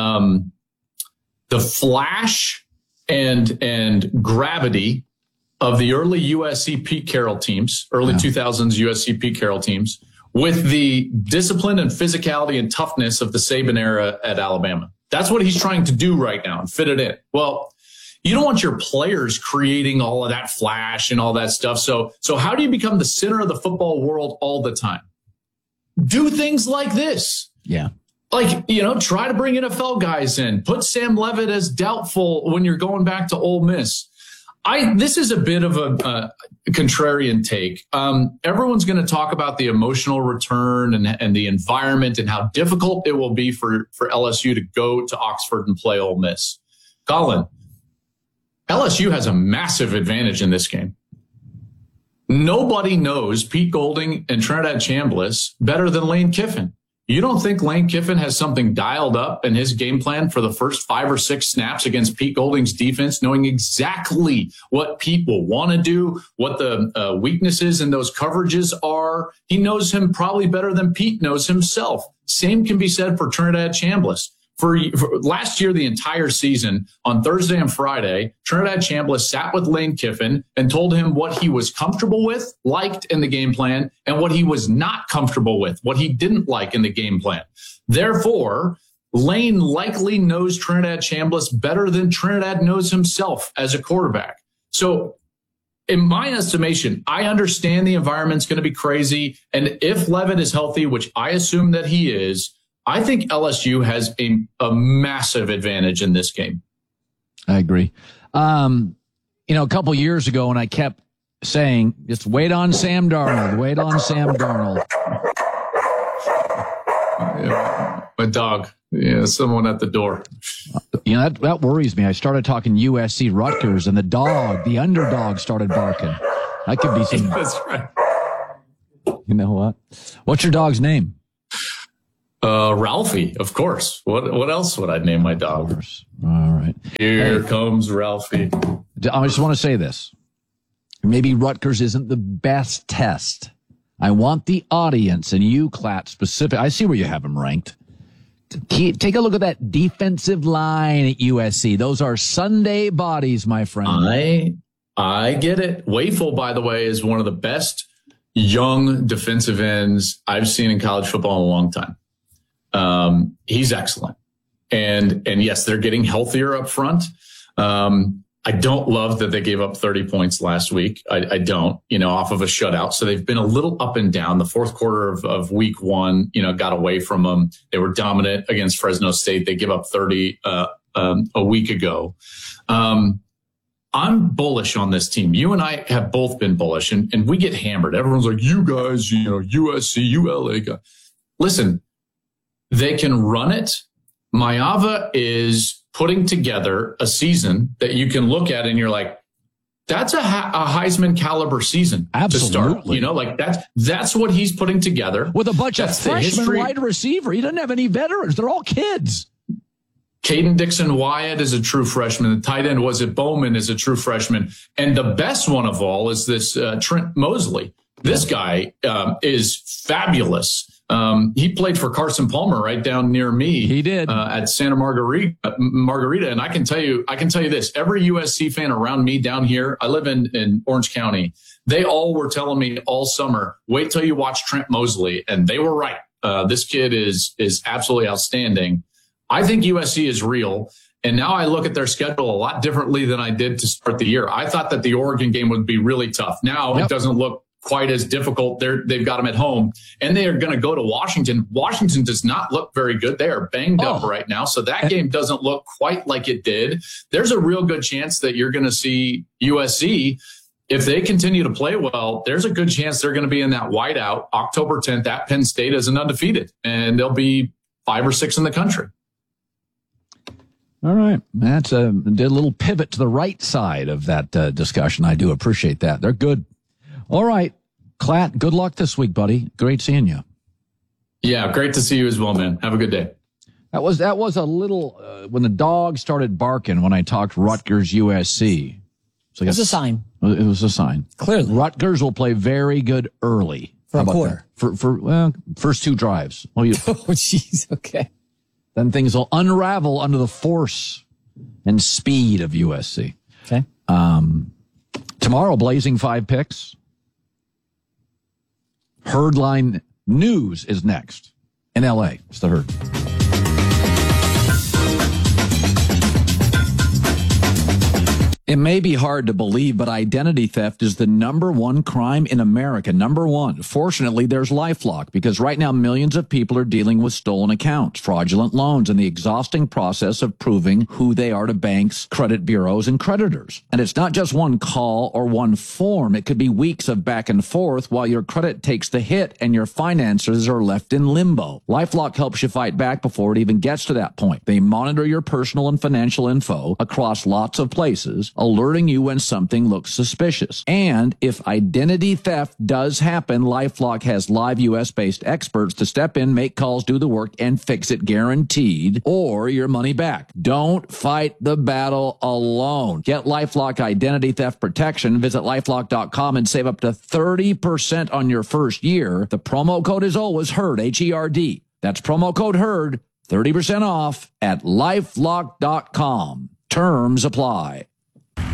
flash and gravity of the early USC Pete Carroll teams, early 2000s USC Pete Carroll teams, with the discipline and physicality and toughness of the Saban era at Alabama. That's what he's trying to do right now and fit it in. Well, you don't want your players creating all of that flash and all that stuff. So how do you become the center of the football world all the time? Do things like this. Yeah. Like, try to bring NFL guys in. Put Sam Levitt as doubtful when you're going back to Ole Miss. This is a bit of a contrarian take. Everyone's going to talk about the emotional return and the environment and how difficult it will be for LSU to go to Oxford and play Ole Miss. Colin, LSU has a massive advantage in this game. Nobody knows Pete Golding and Trinidad Chambliss better than Lane Kiffin. You don't think Lane Kiffin has something dialed up in his game plan for the first 5 or 6 snaps against Pete Golding's defense, knowing exactly what Pete will want to do, what the weaknesses in those coverages are? He knows him probably better than Pete knows himself. Same can be said for Trinidad Chambliss. For last year, the entire season, on Thursday and Friday, Trinidad Chambliss sat with Lane Kiffin and told him what he was comfortable with, liked in the game plan, and what he was not comfortable with, what he didn't like in the game plan. Therefore, Lane likely knows Trinidad Chambliss better than Trinidad knows himself as a quarterback. So in my estimation, I understand the environment's going to be crazy. And if Levitt is healthy, which I assume that he is, I think LSU has a massive advantage in this game. I agree. A couple years ago when I kept saying, just wait on Sam Darnold, wait on Sam Darnold. My dog. Yeah, someone at the door. That worries me. I started talking USC Rutgers, and the underdog, started barking. That could be some. That's right. You know what? What's your dog's name? Ralphie, of course. What else would I name my dog? All right. Here comes Ralphie. I just want to say this. Maybe Rutgers isn't the best test. I want the audience and you, Klatt, specific. I see where you have them ranked. Take a look at that defensive line at USC. Those are Sunday bodies, my friend. I get it. Wafel, by the way, is one of the best young defensive ends I've seen in college football in a long time. He's excellent. And yes, they're getting healthier up front. I don't love that they gave up 30 points last week. I don't, off of a shutout. So they've been a little up and down. The fourth quarter of week one, got away from them. They were dominant against Fresno State. They give up 30 a week ago. I'm bullish on this team. You and I have both been bullish, and we get hammered. Everyone's like, you guys, USC, ULA guy. Listen, they can run it. Maiava is putting together a season that you can look at and you're like, that's a Heisman caliber season. Absolutely. To start. That's what he's putting together. With a bunch of freshman wide receiver. He doesn't have any veterans. They're all kids. Caden Dixon-Wyatt is a true freshman. The tight end, Bowman, is a true freshman. And the best one of all is this Trent Mosley. This guy is fabulous. He played for Carson Palmer right down near me. He did at Santa Margarita. And I can tell you this, every USC fan around me down here, I live in Orange County. They all were telling me all summer, wait till you watch Trent Mosley. And they were right. This kid is absolutely outstanding. I think USC is real. And now I look at their schedule a lot differently than I did to start the year. I thought that the Oregon game would be really tough. Now It doesn't look quite as difficult. They've got them at home, and they are going to go to Washington. Washington does not look very good. They are banged up right now. So that game doesn't look quite like it did. There's a real good chance that you're going to see USC. If they continue to play well, there's a good chance they're going to be in that whiteout October 10th at Penn State as an undefeated, and they'll be 5 or 6 in the country. All right. Did a little pivot to the right side of that discussion. I do appreciate that. They're good. All right. Klatt, good luck this week, buddy. Great seeing you. Yeah, great to see you as well, man. Have a good day. That was a little, when the dog started barking when I talked Rutgers USC. It was a sign. It was a sign. Clearly. Rutgers will play very good early. For a quarter. First 2 drives. Oh, jeez. Okay. Then things will unravel under the force and speed of USC. Okay. Tomorrow, Blazing 5 picks. Herdline News is next in LA. It's the Herd. It may be hard to believe, but identity theft is the #1 crime in America. #1. Fortunately, there's LifeLock, because right now millions of people are dealing with stolen accounts, fraudulent loans, and the exhausting process of proving who they are to banks, credit bureaus, and creditors. And it's not just one call or one form. It could be weeks of back and forth while your credit takes the hit and your finances are left in limbo. LifeLock helps you fight back before it even gets to that point. They monitor your personal and financial info across lots of places, alerting you when something looks suspicious. And if identity theft does happen, LifeLock has live U.S.-based experts to step in, make calls, do the work, and fix it guaranteed, or your money back. Don't fight the battle alone. Get LifeLock identity theft protection. Visit LifeLock.com and save up to 30% on your first year. The promo code is always HERD, H-E-R-D. That's promo code HERD, 30% off at LifeLock.com. Terms apply.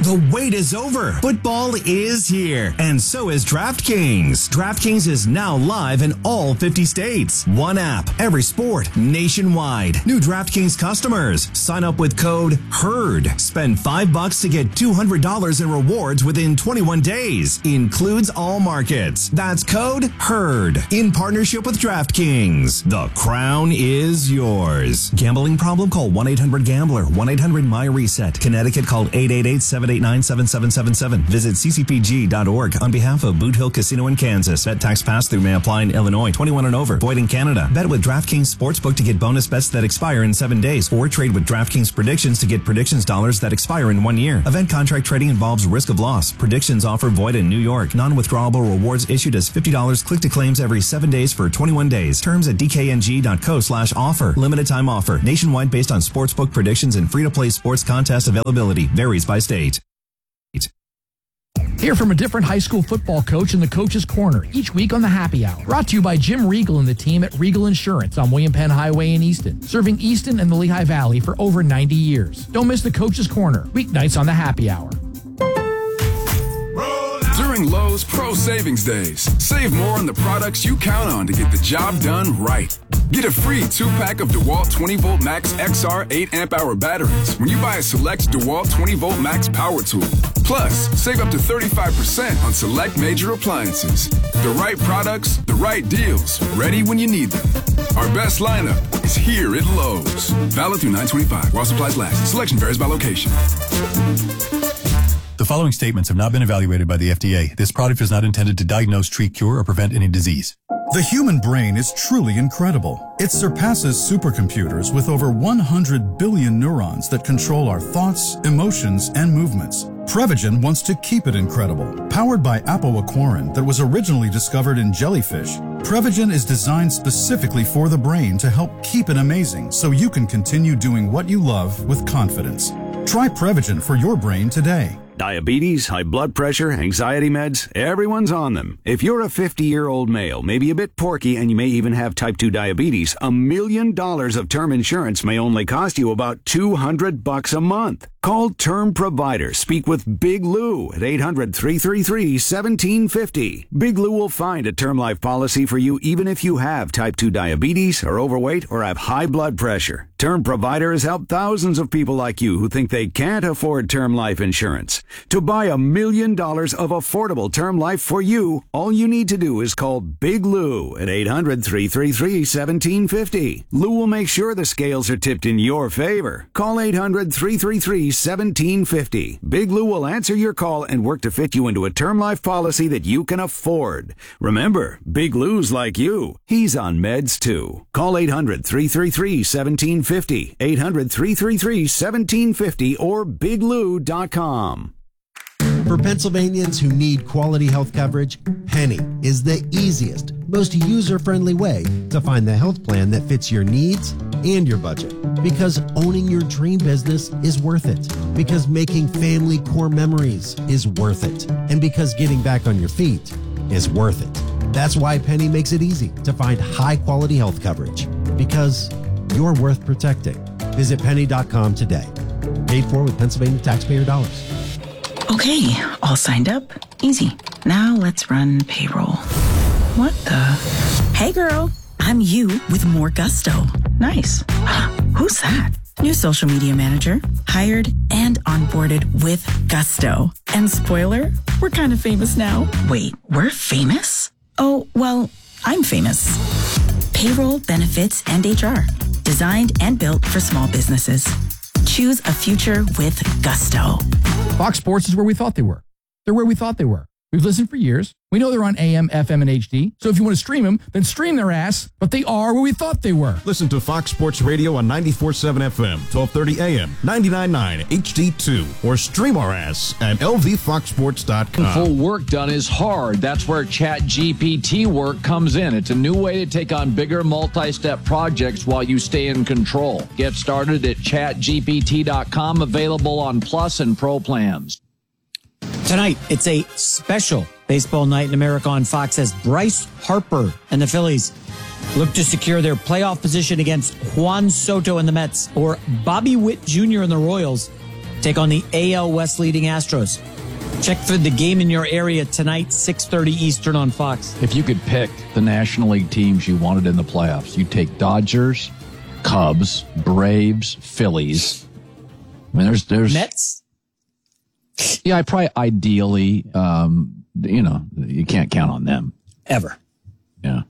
The wait is over. Football is here, and so is DraftKings. DraftKings is now live in all 50 states. One app, every sport, nationwide. New DraftKings customers, sign up with code HERD. Spend $5 to get $200 in rewards within 21 days. Includes all markets. That's code HERD. In partnership with DraftKings. The crown is yours. Gambling problem? Call 1-800-GAMBLER. 1-800-MY-RESET. Connecticut, call 888-789-7777. Visit ccpg.org. On behalf of Boot Hill Casino in Kansas. Bet tax pass-through may apply in Illinois. 21 and over. Void in Canada. Bet with DraftKings Sportsbook to get bonus bets that expire in 7 days. Or trade with DraftKings Predictions to get predictions dollars that expire in 1 year. Event contract trading involves risk of loss. Predictions offer void in New York. Non-withdrawable rewards issued as $50 click to claims every 7 days for 21 days. Terms at dkng.co/offer. Limited time offer. Nationwide based on sportsbook predictions and free-to-play sports contest availability. Varies by state. Hear from a different high school football coach in the Coach's Corner each week on the Happy Hour. Brought to you by Jim Regal and the team at Regal Insurance on William Penn Highway in Easton. Serving Easton and the Lehigh Valley for over 90 years. Don't miss the Coach's Corner. Weeknights on the Happy Hour. During Lowe's Pro Savings Days, save more on the products you count on to get the job done right. Get a free 2-pack of DeWalt 20-volt Max XR 8 amp-hour batteries when you buy a select DeWalt 20-volt Max power tool. Plus, save up to 35% on select major appliances. The right products, the right deals, ready when you need them. Our best lineup is here at Lowe's. Valid through 9/25 while supplies last. Selection varies by location. The following statements have not been evaluated by the FDA. This product is not intended to diagnose, treat, cure, or prevent any disease. The human brain is truly incredible. It surpasses supercomputers with over 100 billion neurons that control our thoughts, emotions, and movements. Prevagen wants to keep it incredible. Powered by apoaquarin that was originally discovered in jellyfish, Prevagen is designed specifically for the brain to help keep it amazing so you can continue doing what you love with confidence. Try Prevagen for your brain today. Diabetes, high blood pressure, anxiety meds, everyone's on them. If you're a 50-year-old male, maybe a bit porky, and you may even have type 2 diabetes, $1 million of term insurance may only cost you about $200 a month. Call Term Provider. Speak with Big Lou at 800-333-1750. Big Lou will find a term life policy for you even if you have type 2 diabetes, are overweight, or have high blood pressure. Term Provider has helped thousands of people like you who think they can't afford term life insurance. To buy $1 million of affordable term life for you, all you need to do is call Big Lou at 800-333-1750. Lou will make sure the scales are tipped in your favor. Call 800-333-1750. Big Lou will answer your call and work to fit you into a term life policy that you can afford. Remember, Big Lou's like you. He's on meds too. Call 800-333-1750. 800-333-1750 or biglou.com. For Pennsylvanians who need quality health coverage, Penny is the easiest, most user-friendly way to find the health plan that fits your needs and your budget. Because owning your dream business is worth it. Because making family core memories is worth it. And because getting back on your feet is worth it. That's why Penny makes it easy to find high-quality health coverage. Because you're worth protecting. Visit penny.com today. Paid for with Pennsylvania taxpayer dollars. Okay, all signed up. Easy. Now let's run payroll. What the? Hey girl, I'm you with more gusto. Nice. Who's that? New social media manager. Hired and onboarded with gusto. And spoiler, we're kind of famous now. Wait, we're famous? Oh, well, I'm famous. Payroll, benefits, and HR. Designed and built for small businesses. Choose a future with gusto. Fox Sports is where we thought they were. They're where we thought they were. We've listened for years. We know they're on AM, FM, and HD. So if you want to stream them, then stream their ass. But they are where we thought they were. Listen to Fox Sports Radio on 94.7 FM, 1230 AM, 99.9 HD2, or stream our ass at lvfoxsports.com. Full work done is hard. That's where ChatGPT work comes in. It's a new way to take on bigger multi-step projects while you stay in control. Get started at chatgpt.com, available on Plus and Pro plans. Tonight, it's a special baseball night in America on Fox as Bryce Harper and the Phillies look to secure their playoff position against Juan Soto and the Mets, or Bobby Witt Jr. and the Royals take on the AL West leading Astros. Check for the game in your area tonight, 6:30 Eastern on Fox. If you could pick the National League teams you wanted in the playoffs, you'd take Dodgers, Cubs, Braves, Phillies. I mean, there's Mets. Yeah, I probably ideally, you can't count on them ever. Yeah,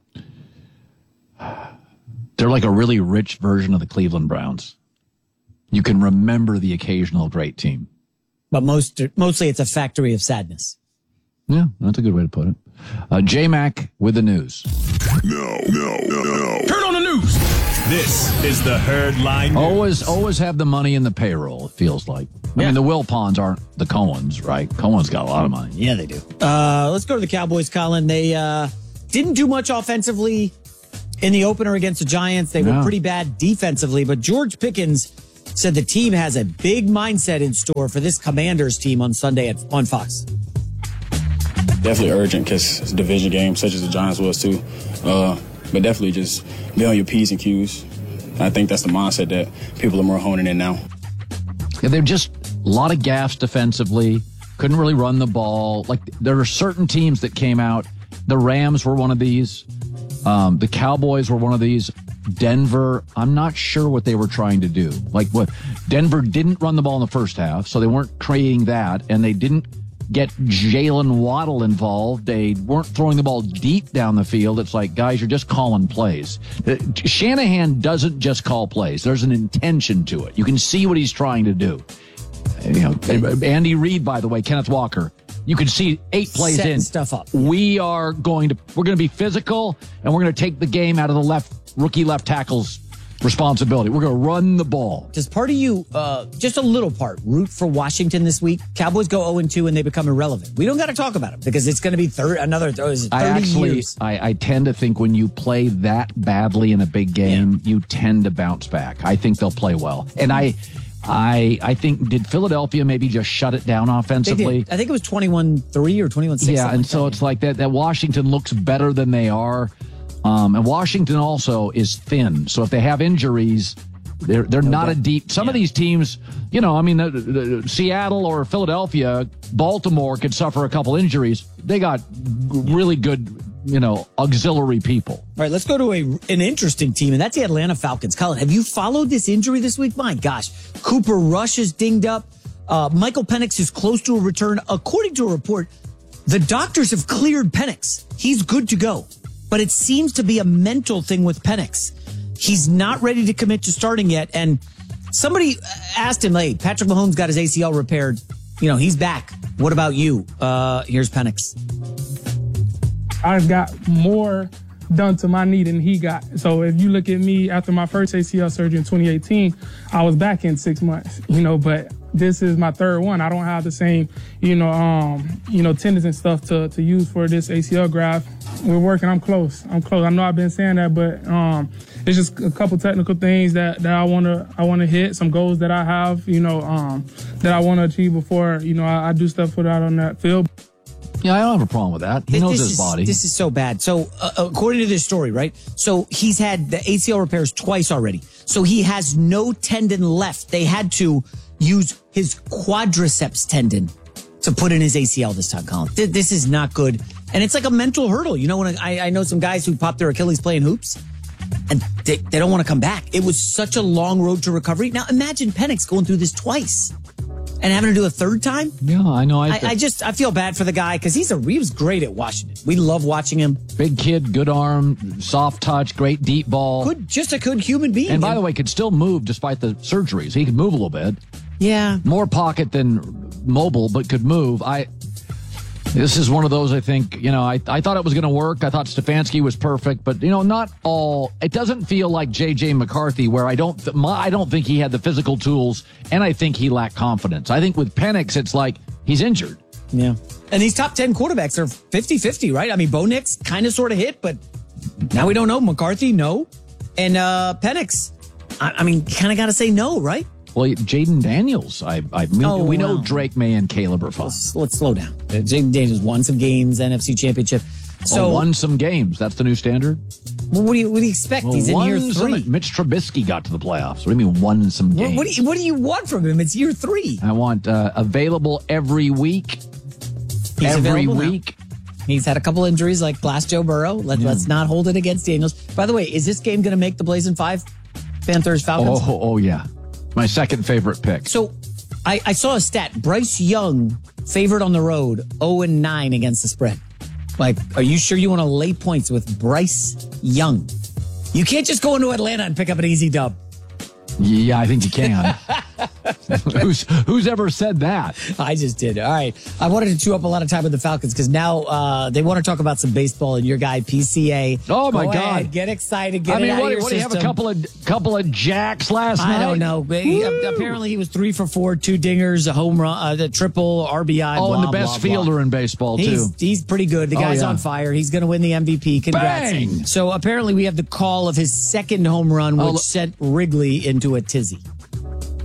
they're like a really rich version of the Cleveland Browns. You can remember the occasional great team, but mostly it's a factory of sadness. Yeah, that's a good way to put it. J-Mac with the news. No. Turn on the news. This is the Herd Line News. Always have the money in the payroll, it feels like. I mean, the Wilpons aren't the Cohens, right? Cohen's got a lot of money. Yeah, they do. Let's go to the Cowboys, Colin. They didn't do much offensively in the opener against the Giants. They were pretty bad defensively, but George Pickens said the team has a big mindset in store for this Commanders team on Sunday on Fox. Definitely urgent because it's a division game, such as the Giants was too. But definitely just be on your P's and Q's. I think that's the mindset that people are more honing in now. Yeah, they're just a lot of gaffes defensively. Couldn't really run the ball. Like, there are certain teams that came out. The Rams were one of these. The Cowboys were one of these. Denver, I'm not sure what they were trying to do. Like, what Denver didn't run the ball in the first half, so they weren't creating that, and they didn't get Jalen Waddle involved. They weren't throwing the ball deep down the field. It's like, guys, you're just calling plays. Shanahan doesn't just call plays. There's an intention to it. You can see what he's trying to do. Andy Reid, by the way, Kenneth Walker, you can see 8 plays setting in. Stuff up. We're going to be physical, and we're going to take the game out of the rookie left tackle's responsibility. We're going to run the ball. Does part of you, just a little part, root for Washington this week? Cowboys go 0-2 and they become irrelevant. We don't got to talk about them because it's going to be 30 years. I tend to think when you play that badly in a big game, you tend to bounce back. I think they'll play well. And I think, did Philadelphia maybe just shut it down offensively? I think it was 21-3 or 21-6. Yeah, and so it's like that Washington looks better than they are. And Washington also is thin. So if they have injuries, they're not a deep. Some of these teams, the Seattle or Philadelphia, Baltimore could suffer a couple injuries. They got really good, auxiliary people. All right, let's go to an interesting team, and that's the Atlanta Falcons. Colin, have you followed this injury this week? My gosh, Cooper Rush is dinged up. Michael Penix is close to a return. According to a report, the doctors have cleared Penix. He's good to go. But it seems to be a mental thing with Penix. He's not ready to commit to starting yet. And somebody asked him, hey, Patrick Mahomes got his ACL repaired. He's back. What about you? Here's Penix. I got more done to my knee than he got. So if you look at me after my first ACL surgery in 2018, I was back in 6 months, but this is my third one. I don't have the same, tendons and stuff to use for this ACL graft. We're working. I'm close. I know I've been saying that, but it's just a couple technical things that I want to hit, some goals that I have, that I want to achieve before, I do stuff put out on that field. Yeah, I don't have a problem with that. He knows his body. This is so bad. So, according to this story, right? So, he's had the ACL repairs twice already. So, he has no tendon left. They had to use his quadriceps tendon to put in his ACL this time, Colin. This is not good. And it's like a mental hurdle. When I know some guys who popped their Achilles playing hoops, and they don't want to come back. It was such a long road to recovery. Now, imagine Penix going through this twice. And having to do a third time? Yeah, I know. I feel bad for the guy because he was great at Washington. We love watching him. Big kid, good arm, soft touch, great deep ball. Just a good human being. And by the way, could still move despite the surgeries. He could move a little bit. Yeah. More pocket than mobile, but could move. This is one of those, I think, I thought it was going to work. I thought Stefanski was perfect, but, not all. It doesn't feel like J.J. McCarthy, where I don't think he had the physical tools, and I think he lacked confidence. I think with Penix, it's like he's injured. Yeah. And these top 10 quarterbacks are 50-50, right? I mean, Bo Nix kind of sort of hit, but now we don't know. McCarthy, no. And Penix, you kind of got to say no, right? Well, Jaden Daniels, we know Drake May and Caleb are fine. Let's slow down. Jaden Daniels won some games, NFC Championship. Won some games. That's the new standard? Well, what do you expect? He's in year 3. Mitch Trubisky got to the playoffs. What do you mean won some games? What do you want from him? It's year 3. I want available every week. He's every available week. Now. He's had a couple injuries like Glass Joe Burrow. Let's not hold it against Daniels. By the way, is this game going to make the Blazing 5? Panthers, Falcons? Oh, yeah. My second favorite pick. So I saw a stat. Bryce Young favored on the road 0-9 against the spread. Like, are you sure you want to lay points with Bryce Young? You can't just go into Atlanta and pick up an easy dub. Yeah, I think you can. Who's ever said that? I just did. All right. I wanted to chew up a lot of time with the Falcons because now they want to talk about some baseball and your guy, PCA. Oh, my Go God. ahead, get excited. Get it out of your what do you system. have, a couple of jacks last night? I don't know. Apparently, he was 3 for 4, 2 dingers, a home run, a triple, RBI. Oh, blah, and the best blah, fielder blah. in baseball, too. He's pretty good. The guy's on fire. He's going to win the MVP. Congrats. Bang! So apparently, we have the call of his second home run, which sent Wrigley into a tizzy.